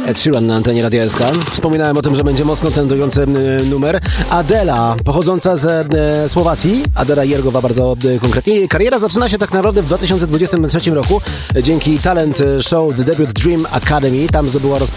Ed Sheeran na antenie Radia SK. Wspominałem o tym, że będzie mocno tendujący numer. Adela, pochodząca ze Słowacji. Adela Jergowa bardzo konkretnie. Kariera zaczyna się tak naprawdę w 2023 roku dzięki talent show The Debut Dream Academy. Tam zdobyła